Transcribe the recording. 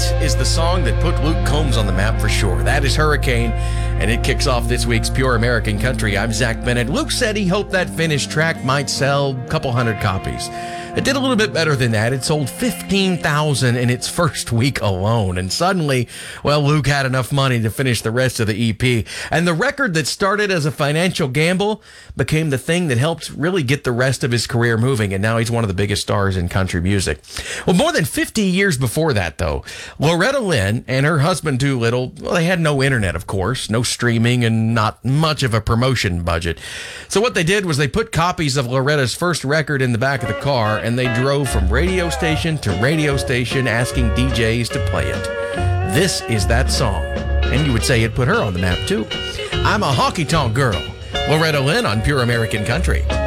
is the song that put Luke Combs on the map for sure. That is Hurricane, and it kicks off this week's Pure American Country. I'm Zach Bennett. Luke said he hoped that finished track might sell a couple hundred copies. It did a little bit better than that. It sold 15,000 in its first week alone. And suddenly, well, Luke had enough money to finish the rest of the EP. And the record that started as a financial gamble became the thing that helped really get the rest of his career moving. And now he's one of the biggest stars in country music. Well, more than 50 years before that, though, Loretta Lynn and her husband Doolittle, well, they had no internet, of course, no streaming, and not much of a promotion budget. So what they did was they put copies of Loretta's first record in the back of the car, and they drove from radio station to radio station asking DJs to play it. This is that song. And you would say it put her on the map, too. I'm a honky-tonk girl. Loretta Lynn on Pure American Country.